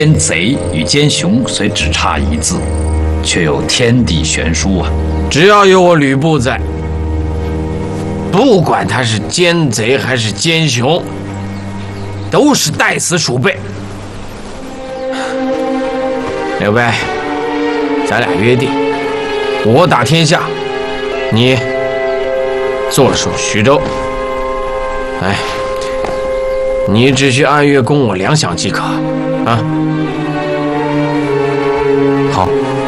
奸贼与奸雄虽只差一字，却有天地悬殊啊！ 只要有我吕布在，不管他是奸贼还是奸雄，都是待死鼠辈。刘备，咱俩约定，我打天下，你坐守徐州。哎，你只需按月供我2饷即可啊。 好，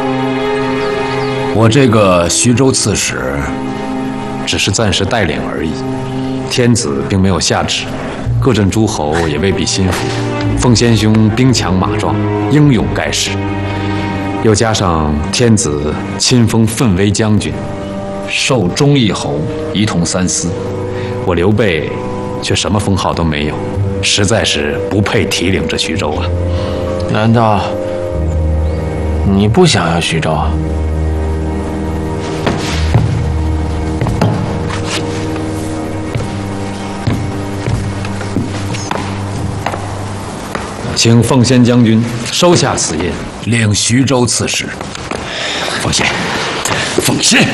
我这个徐州刺史只是暂时带领而已，天子并没有下旨，各镇诸侯也未必心服。奉先兄兵强马壮，英勇盖世，又加上天子亲封奋威将军，授忠义侯，仪同三司，我刘备却什么封号都没有，实在是不配提领这徐州啊！ 难道你不想要徐州啊？ 请奉先将军收下此印，领徐州刺史。 奉先，奉先，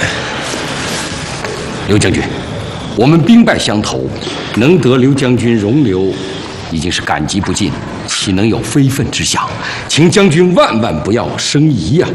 刘将军，我们兵败相投，能得刘将军容留，已经是感激不尽，岂能有非分之想？请将军万万不要生疑呀！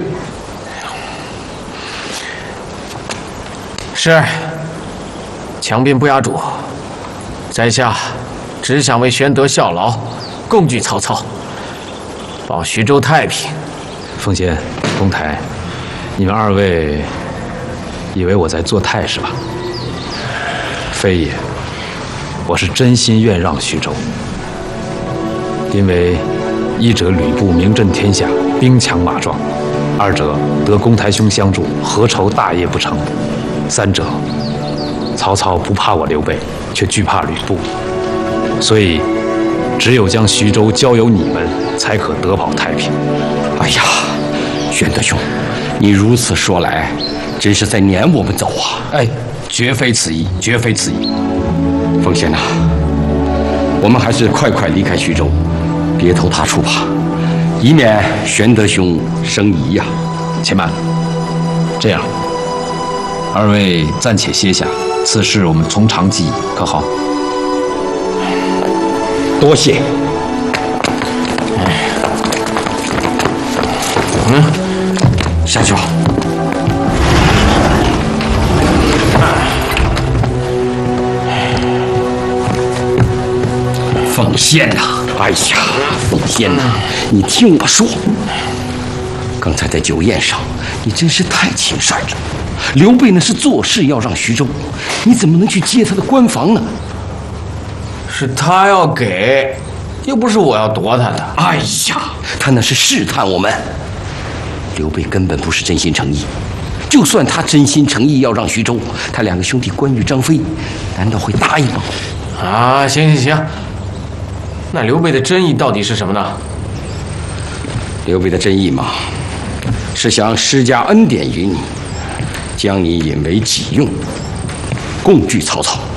是，强兵不压主，在下只想为玄德效劳，共拒曹操，保徐州太平。 奉先、公台，你们2位以为我在做态是吧？非也，我是真心愿让徐州，因为一者吕布名震天下，兵强马壮；二者得公台兄相助，何愁大业不成？三者，曹操不怕我刘备，却惧怕吕布，所以只有将徐州交由你们，才可得保太平。 哎呀，玄德兄，你如此说来，真是在撵我们走啊！ 哎，绝非此意，绝非此意。 奉先呐，我们还是快快离开徐州，别投他处吧，以免玄德兄生疑呀。 且慢，这样，2位暂且歇下，此事我们从长计议，可好？ 多谢。下去吧。奉先呐，哎呀，奉先呐，你听我说，刚才在酒宴上，你真是太轻率了。刘备呢是做事要让徐州，你怎么能去接他的官房呢？ 是他要给，又不是我要夺他的。 哎呀，他那是试探我们。刘备根本不是真心诚意，就算他真心诚意要让徐州，他2个兄弟关羽、张飞，难道会答应吗？ 啊，行，那刘备的真意到底是什么呢？ 刘备的真意嘛，是想施加恩典于你，将你引为己用，共拒曹操。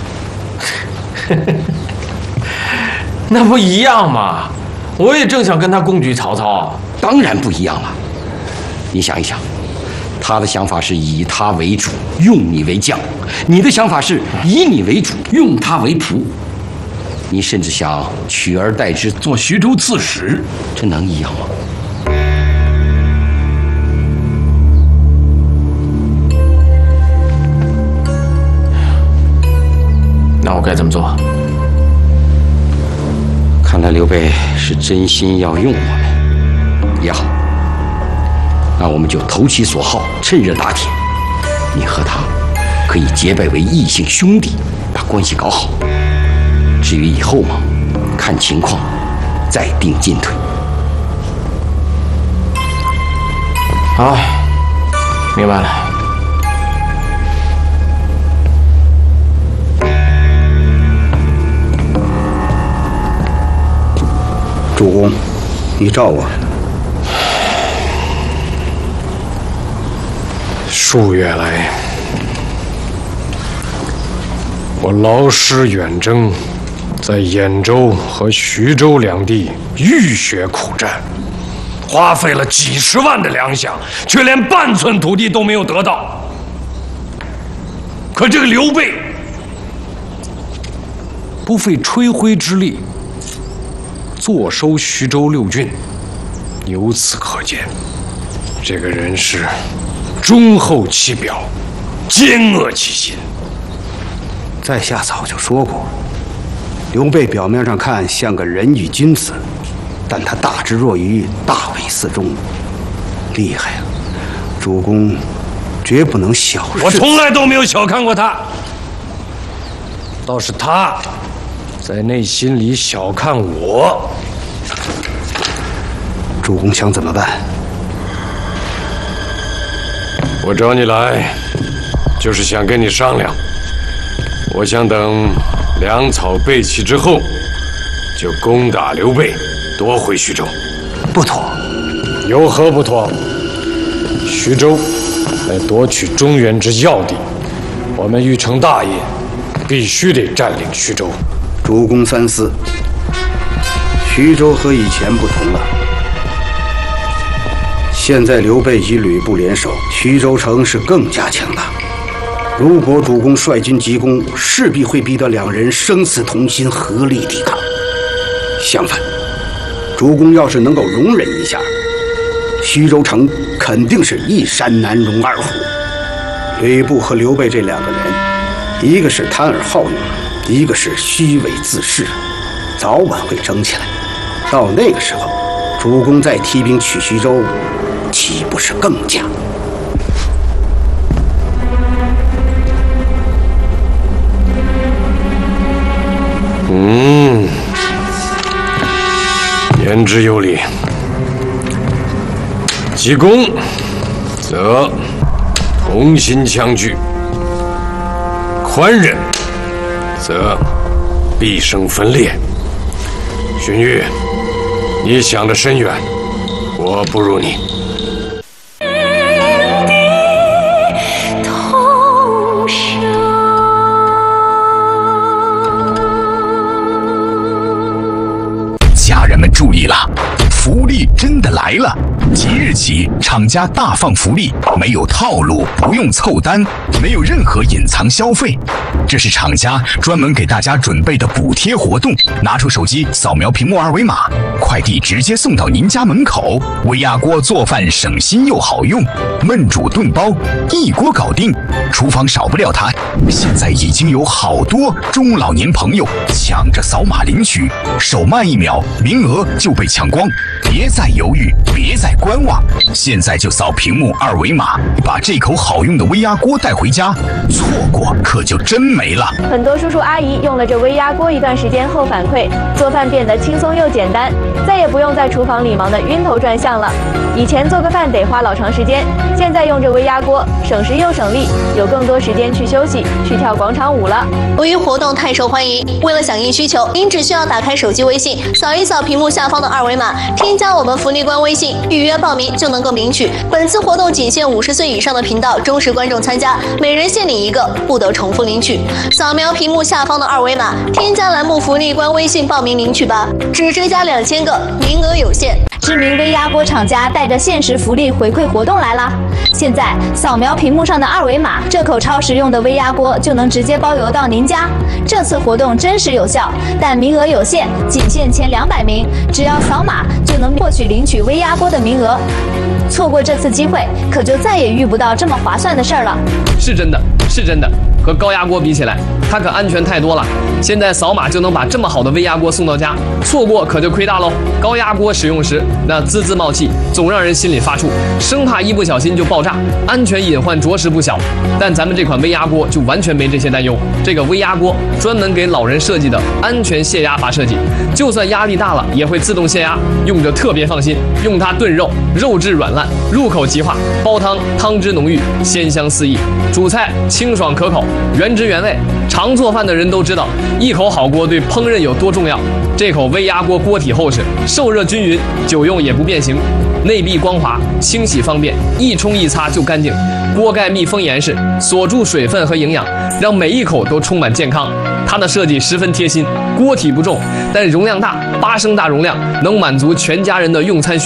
那不一样吗？我也正想跟他共拒曹操啊。 当然不一样了。你想一想，他的想法是以他为主，用你为将；你的想法是以你为主，用他为仆。你甚至想取而代之，做徐州刺史，这能一样吗？ 那我该怎么做？ 看来刘备是真心要用我们，也好，那我们就投其所好，趁热打铁。你和他可以结拜为异姓兄弟，把关系搞好。至于以后嘛，看情况再定进退。 好，明白了。 主公，你召我。 数月来，我劳师远征， 在兖州和徐州两地浴血苦战，花费了几十万的粮饷，却连半寸土地都没有得到。可这个刘备不费吹灰之力坐收徐州6郡，由此可见，这个人是忠厚其表，奸恶其心。 在下早就说过，刘备表面上看像个仁义君子，但他大智若愚，大为四中，厉害啊！主公绝不能小视。 我从来都没有小看过他，倒是他在内心里小看我。 主公想怎么办？ 我找你来，就是想跟你商量。我想等粮草备齐之后，就攻打刘备，夺回徐州。 不妥。 有何不妥？徐州来夺取中原之要地，我们欲成大业，必须得占领徐州。 主公三思，徐州和以前不同了。现在刘备与吕布联手，徐州城是更加强大。如果主公率军急攻，势必会逼得两人生死同心，合力抵抗。相反，主公要是能够容忍一下，徐州城肯定是一山难容二虎。吕布和刘备这两个人，一个是贪而好勇，一个是虚伪自恃，早晚会争起来。到那个时候，主公再提兵取徐州，岂不是更加？ 言之有理。急攻，则同心相聚；宽忍，则必生分裂。荀彧，你想得深远，我不如你。 家人们注意了，福利真的来了！即日起，厂家大放福利，没有套路，不用凑单，没有任何隐藏消费。这是厂家专门给大家准备的补贴活动。拿出手机扫描屏幕二维码，快递直接送到您家门口。微压锅做饭省心又好用，焖煮炖煲一锅搞定，厨房少不了它。现在已经有好多中老年朋友抢着扫码领取，手慢1秒，名额就被抢光。别再犹豫，别再观望，现在就扫屏幕二维码，把这口好用的微压锅带回家，错过可就真没了。 很多叔叔阿姨用了这微压锅一段时间后反馈，做饭变得轻松又简单，再也不用在厨房里忙得晕头转向了。以前做个饭得花老长时间，现在用这微压锅，省时又省力，有更多时间去休息，去跳广场舞了。 由于活动太受欢迎，为了响应需求，您只需要打开手机微信，扫一扫屏幕下方的二维码，添加我们福利官微信，预约报名就能够领取。本次活动仅限50岁以上的频道忠实观众参加，每人限领1个，不得重复领取。扫描屏幕下方的二维码，添加栏目福利官微信报名领取吧，只追加2000个，名额有限。 知名微压锅厂家带着限时福利回馈活动来啦！现在扫描屏幕上的二维码，这口超实用的微压锅就能直接包邮到您家。这次活动真实有效，但名额有限，仅限前200名，只要扫码就能获取领取微压锅的名额。错过这次机会，可就再也遇不到这么划算的事儿了。 是真的，是真的，和高压锅比起来，它可安全太多了。现在扫码就能把这么好的微压锅送到家，错过可就亏大喽。高压锅使用时，那滋滋冒气，总让人心里发怵，生怕一不小心就爆炸，安全隐患着实不小。但咱们这款微压锅就完全没这些担忧。这个微压锅专门给老人设计的安全泄压阀设计，就算压力大了也会自动泄压，用着特别放心。用它炖肉，肉质软烂，入口即化；煲汤，汤汁浓郁，鲜香四溢；煮菜清爽可口， 原汁原味。常做饭的人都知道，一口好锅对烹饪有多重要。这口微压锅锅体厚实，受热均匀，久用也不变形，内壁光滑，清洗方便，一冲一擦就干净。锅盖密封严实，锁住水分和营养，让每一口都充满健康。它的设计十分贴心，锅体不重，但容量大，8升大容量，能满足全家人的用餐需求。